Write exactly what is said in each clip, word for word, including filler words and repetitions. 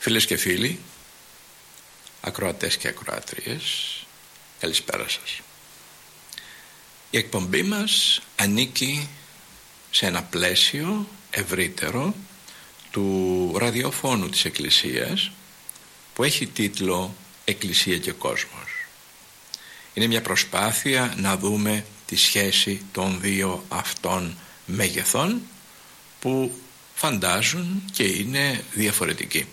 Φίλες και φίλοι, ακροατές και ακροάτριες, καλησπέρα σας. Η εκπομπή μας ανήκει σε ένα πλαίσιο ευρύτερο του ραδιοφώνου της Εκκλησίας που έχει τίτλο «Εκκλησία και Κόσμος». Είναι μια προσπάθεια να δούμε τη σχέση των δύο αυτών μεγεθών που φαντάζουν και είναι διαφορετικοί.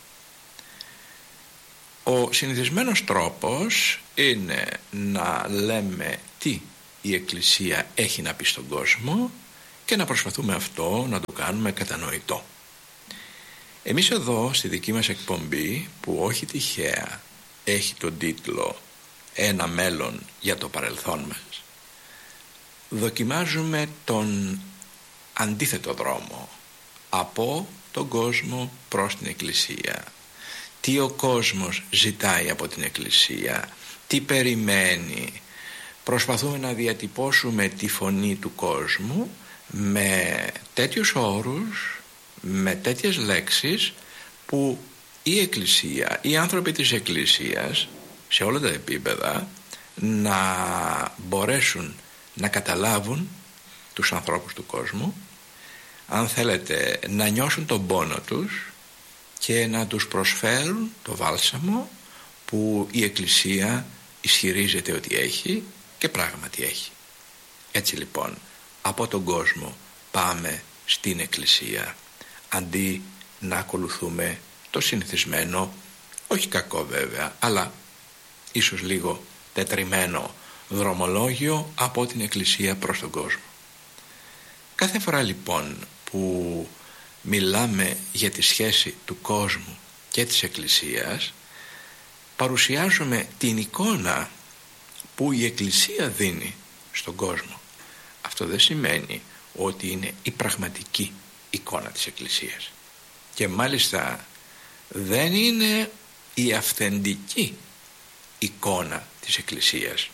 Ο συνηθισμένος τρόπος είναι να λέμε τι η Εκκλησία έχει να πει στον κόσμο και να προσπαθούμε αυτό να το κάνουμε κατανοητό. Εμείς εδώ στη δική μας εκπομπή, που όχι τυχαία έχει τον τίτλο «Ένα μέλλον για το παρελθόν μας», δοκιμάζουμε τον αντίθετο δρόμο από τον κόσμο προς την Εκκλησία. Τι ο κόσμος ζητάει από την Εκκλησία, τι περιμένει. Προσπαθούμε να διατυπώσουμε τη φωνή του κόσμου με τέτοιους όρους, με τέτοιες λέξεις που η Εκκλησία, οι άνθρωποι της Εκκλησίας σε όλα τα επίπεδα να μπορέσουν να καταλάβουν τους ανθρώπους του κόσμου, αν θέλετε να νιώσουν τον πόνο τους και να τους προσφέρουν το βάλσαμο που η Εκκλησία ισχυρίζεται ότι έχει και πράγματι έχει. Έτσι λοιπόν, από τον κόσμο πάμε στην Εκκλησία, αντί να ακολουθούμε το συνηθισμένο, όχι κακό βέβαια, αλλά ίσως λίγο τετριμένο δρομολόγιο από την Εκκλησία προς τον κόσμο. Κάθε φορά λοιπόν που μιλάμε για τη σχέση του κόσμου και της Εκκλησίας, παρουσιάζουμε την εικόνα που η Εκκλησία δίνει στον κόσμο. Αυτό δεν σημαίνει ότι είναι η πραγματική εικόνα της Εκκλησίας. Και μάλιστα δεν είναι η αυθεντική εικόνα της Εκκλησίας.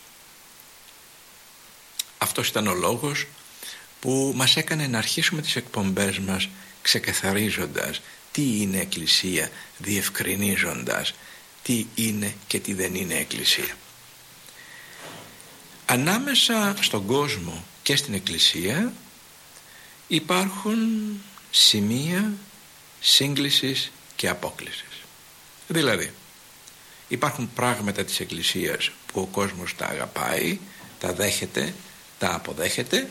Αυτός ήταν ο λόγος που μας έκανε να αρχίσουμε τις εκπομπές μας ξεκαθαρίζοντας τι είναι Εκκλησία, διευκρινίζοντας τι είναι και τι δεν είναι Εκκλησία. Ανάμεσα στον κόσμο και στην Εκκλησία υπάρχουν σημεία σύγκλησης και απόκλησης. Δηλαδή, υπάρχουν πράγματα της Εκκλησίας που ο κόσμος τα αγαπάει, τα δέχεται, τα αποδέχεται,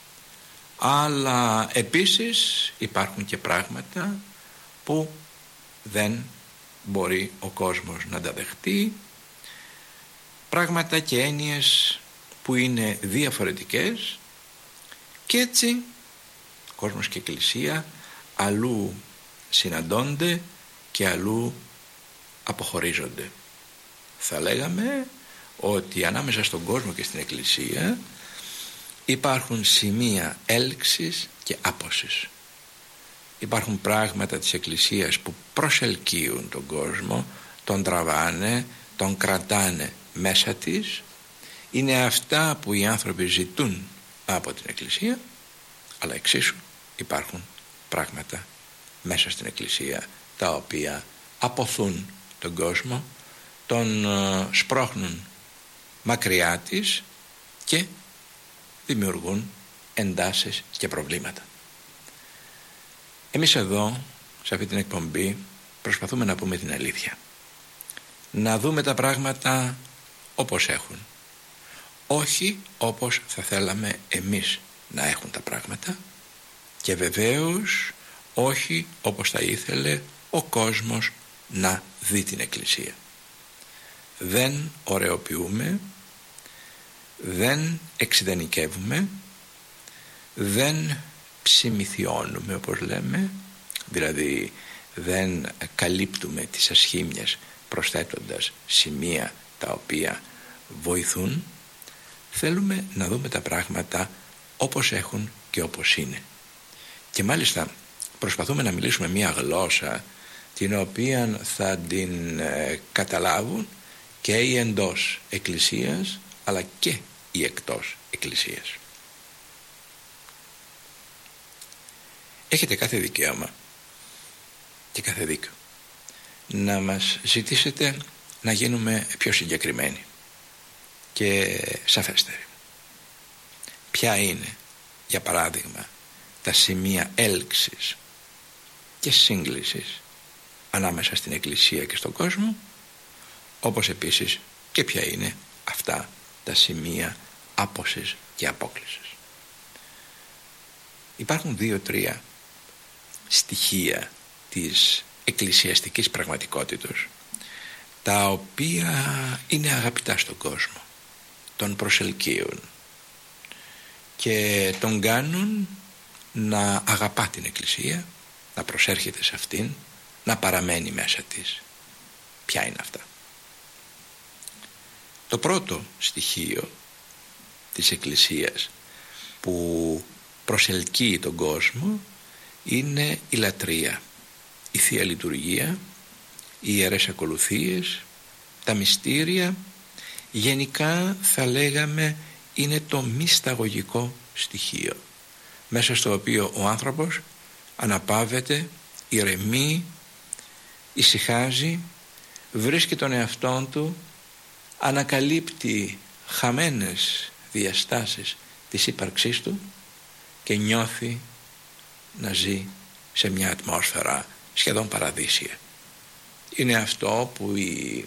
αλλά επίσης υπάρχουν και πράγματα που δεν μπορεί ο κόσμος να τα δεχτεί, πράγματα και έννοιες που είναι διαφορετικές, και έτσι κόσμος και Εκκλησία αλλού συναντώνται και αλλού αποχωρίζονται. Θα λέγαμε ότι ανάμεσα στον κόσμο και στην Εκκλησία υπάρχουν σημεία έλξης και άπωσης. Υπάρχουν πράγματα της Εκκλησίας που προσελκύουν τον κόσμο, τον τραβάνε, τον κρατάνε μέσα της. Είναι αυτά που οι άνθρωποι ζητούν από την Εκκλησία, αλλά εξίσου υπάρχουν πράγματα μέσα στην Εκκλησία τα οποία αποθούν τον κόσμο, τον σπρώχνουν μακριά της και δημιουργούν εντάσεις και προβλήματα. Εμείς εδώ, σε αυτή την εκπομπή, προσπαθούμε να πούμε την αλήθεια. Να δούμε τα πράγματα όπως έχουν. Όχι όπως θα θέλαμε εμείς να έχουν τα πράγματα, και βεβαίως όχι όπως θα ήθελε ο κόσμος να δει την Εκκλησία. Δεν ωρεοποιούμε, δεν εξειδανικεύουμε, δεν ψημιθιώνουμε όπως λέμε, δηλαδή δεν καλύπτουμε τις ασχήμιες προσθέτοντας σημεία τα οποία βοηθούν. Θέλουμε να δούμε τα πράγματα όπως έχουν και όπως είναι. Και μάλιστα προσπαθούμε να μιλήσουμε μια γλώσσα την οποία θα την ε, καταλάβουν και οι εντός Εκκλησίας αλλά και οι εκτός Εκκλησίας. Έχετε κάθε δικαίωμα και κάθε δίκιο να μας ζητήσετε να γίνουμε πιο συγκεκριμένοι και σαφέστεροι. Ποια είναι, για παράδειγμα, τα σημεία έλξης και σύγκλησης ανάμεσα στην Εκκλησία και στον κόσμο, όπως επίσης και ποια είναι αυτά τα σημεία άπωσης και απόκλησης. Υπάρχουν δύο-τρία στοιχεία της εκκλησιαστικής πραγματικότητας τα οποία είναι αγαπητά στον κόσμο, τον προσελκύουν και τον κάνουν να αγαπά την Εκκλησία, να προσέρχεται σε αυτήν, να παραμένει μέσα της. Ποια είναι αυτά? Το πρώτο στοιχείο της Εκκλησίας που προσελκύει τον κόσμο είναι η λατρεία, η Θεία Λειτουργία, οι ιερές ακολουθίες, τα μυστήρια. Γενικά θα λέγαμε είναι το μυσταγωγικό στοιχείο, μέσα στο οποίο ο άνθρωπος αναπαύεται, ηρεμεί, ησυχάζει, βρίσκει τον εαυτόν του, ανακαλύπτει χαμένες διαστάσεις της ύπαρξής του και νιώθει να ζει σε μια ατμόσφαιρα σχεδόν παραδείσια. Είναι αυτό που οι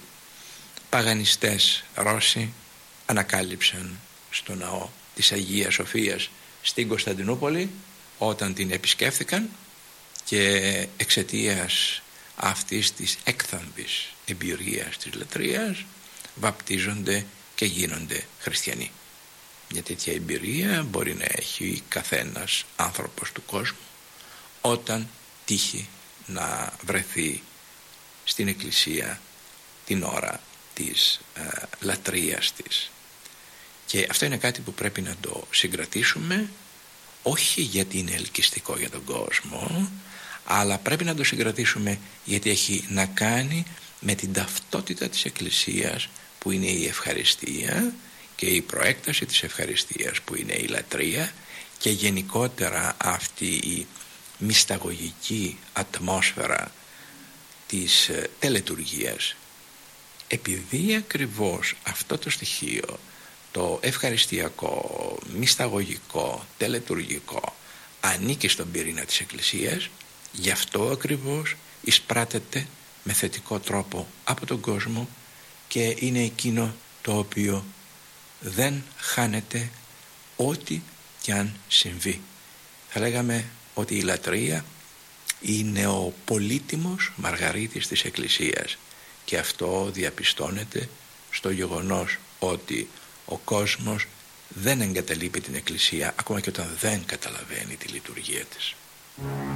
παγανιστές Ρώσοι ανακάλυψαν στο ναό της Αγίας Σοφίας στην Κωνσταντινούπολη όταν την επισκέφθηκαν, και εξαιτίας αυτής της έκθαμβης εμπειρίας της λατρείας βαπτίζονται και γίνονται χριστιανοί. Μια τέτοια εμπειρία μπορεί να έχει καθένας άνθρωπος του κόσμου όταν τύχει να βρεθεί στην Εκκλησία την ώρα της ε, λατρείας της. Και αυτό είναι κάτι που πρέπει να το συγκρατήσουμε, όχι γιατί είναι ελκυστικό για τον κόσμο, αλλά πρέπει να το συγκρατήσουμε γιατί έχει να κάνει με την ταυτότητα της Εκκλησίας, που είναι η ευχαριστία, και η προέκταση της ευχαριστίας που είναι η λατρεία, και γενικότερα αυτή η μυσταγωγική ατμόσφαιρα της τελετουργίας. Επειδή ακριβώς αυτό το στοιχείο, το ευχαριστιακό, μυσταγωγικό, τελετουργικό, ανήκει στον πυρήνα της Εκκλησίας, γι' αυτό ακριβώς εισπράτεται με θετικό τρόπο από τον κόσμο και είναι εκείνο το οποίο δεν χάνεται ό,τι κι αν συμβεί. Θα λέγαμε ότι η λατρεία είναι ο πολύτιμος μαργαρίτης της Εκκλησίας, και αυτό διαπιστώνεται στο γεγονός ότι ο κόσμος δεν εγκαταλείπει την Εκκλησία ακόμα και όταν δεν καταλαβαίνει τη λειτουργία της.